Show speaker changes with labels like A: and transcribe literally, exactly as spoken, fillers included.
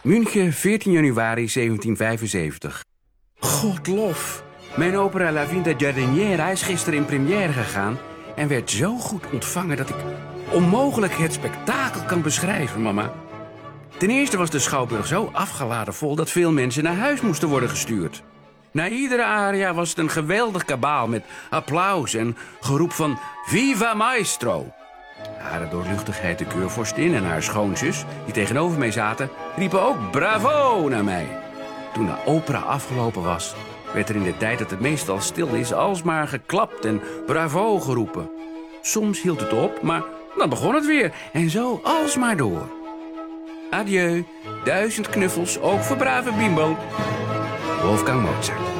A: München, veertien januari zeventienhonderdvijfenzeventig. Godlof. Mijn opera La Vinta Giardiniera is gisteren in première gegaan en werd zo goed ontvangen dat ik onmogelijk het spektakel kan beschrijven, mama. Ten eerste was de schouwburg zo afgeladen vol dat veel mensen naar huis moesten worden gestuurd. Na iedere aria was het een geweldig kabaal met applaus en geroep van Viva Maestro. Hare doorluchtigheid de keurvorstin en haar schoonzus, die tegenover mij zaten, riepen ook bravo naar mij. Toen de opera afgelopen was, werd er in de tijd dat het meestal stil is alsmaar geklapt en bravo geroepen. Soms hield het op, maar dan begon het weer en zo alsmaar door. Adieu, duizend knuffels, ook voor brave Bimbo. Wolfgang Mozart.